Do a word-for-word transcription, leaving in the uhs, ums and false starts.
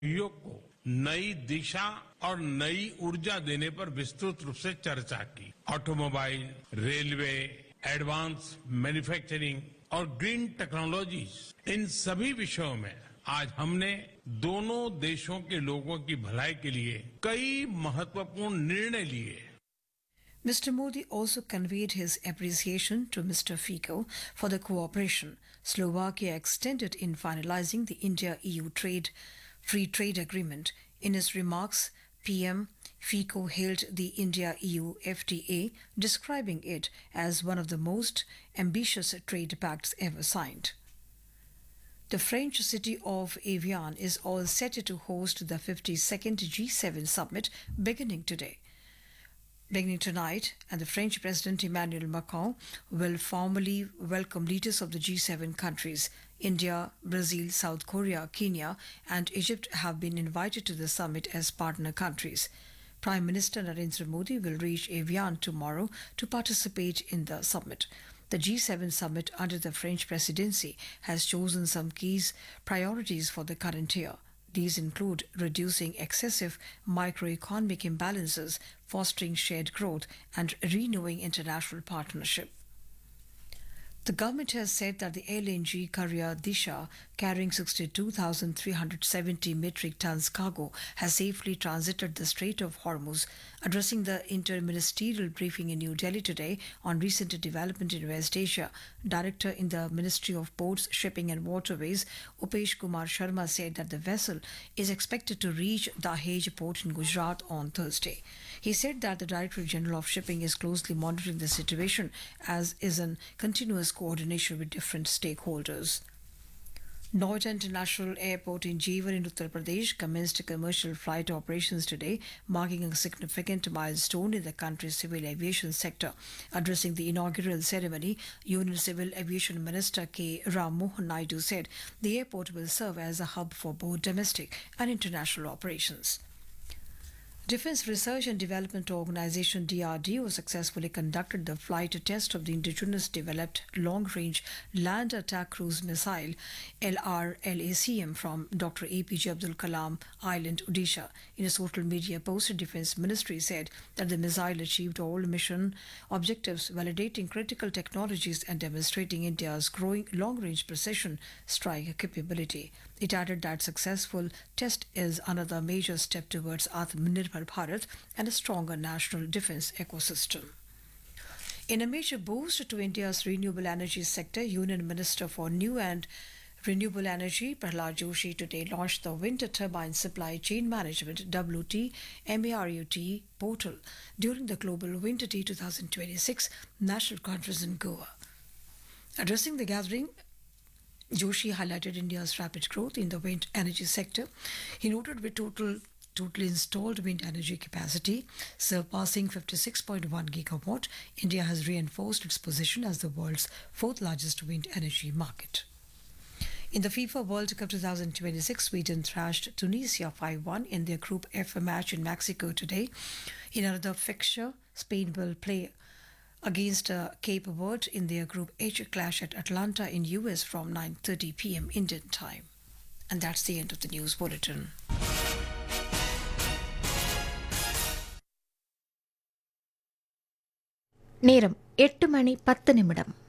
सहयोग को नई दिशा और नई ऊर्जा देने पर विस्तृत रूप से चर्चा की। ऑटोमोबाइल, रेलवे, एडवांस मैन्युफैक्चरिंग और ग्रीन टेक्नोलॉजीज, इन सभी विषयों में आज हमने दोनों देशों के लोगों की भलाई के लिए कई महत्वपूर्ण निर्णय लिए। Mister Modi also conveyed his appreciation to Mister Fico for the cooperation Slovakia extended in finalizing the India-E U trade free trade agreement. In his remarks, P M Fico hailed the India-E U F T A, describing it as one of the most ambitious trade pacts ever signed. The French city of Evian is all set to host the fifty-second G seven summit beginning today. Beginning tonight, and the French President Emmanuel Macron will formally welcome leaders of the G seven countries. India, Brazil, South Korea, Kenya, and Egypt have been invited to the summit as partner countries. Prime Minister Narendra Modi will reach Evian tomorrow to participate in the summit. The G seven summit under the French presidency has chosen some key priorities for the current year. These include reducing excessive microeconomic imbalances, fostering shared growth, and renewing international partnership. The government has said that the L N G carrier Disha, carrying sixty-two thousand three hundred seventy metric tons cargo, has safely transited the Strait of Hormuz. Addressing the inter-ministerial briefing in New Delhi today on recent development in West Asia, Director in the Ministry of Ports, Shipping and Waterways, Upesh Kumar Sharma, said that the vessel is expected to reach Dahej port in Gujarat on Thursday. He said that the Director General of Shipping is closely monitoring the situation, as is in continuous coordination with different stakeholders. Noida International Airport in Jeevan in Uttar Pradesh commenced commercial flight operations today, marking a significant milestone in the country's civil aviation sector. Addressing the inaugural ceremony, Union Civil Aviation Minister K. Ram Mohan Naidu said the airport will serve as a hub for both domestic and international operations. Defense Research and Development Organization D R D O successfully conducted the flight test of the indigenous developed long-range land attack cruise missile L R L A C M from Doctor A P J Abdul Kalam Island, Odisha. In a social media post, the Defense Ministry said that the missile achieved all mission objectives, validating critical technologies and demonstrating India's growing long-range precision strike capability. It added that successful test is another major step towards Atmanirbhar Bharat and a stronger national defense ecosystem. In a major boost to India's renewable energy sector, Union Minister for New and Renewable Energy Prahlad Joshi today launched the Wind Turbine Supply Chain Management W T MARUT portal during the Global Wind Day twenty twenty-six National Conference in Goa. Addressing the gathering, Joshi highlighted India's rapid growth in the wind energy sector. He noted with total Total installed wind energy capacity surpassing fifty-six point one gigawatt, India has reinforced its position as the world's fourth largest wind energy market. In the FIFA World Cup twenty twenty-six, Sweden thrashed Tunisia five one in their Group F match in Mexico today. In another fixture, Spain will play against uh, Cape Verde in their Group H clash at Atlanta in U S from nine thirty p.m. Indian time. And that's the end of the news bulletin. நேரம் எட்டு மணி பத்து நிமிடம்.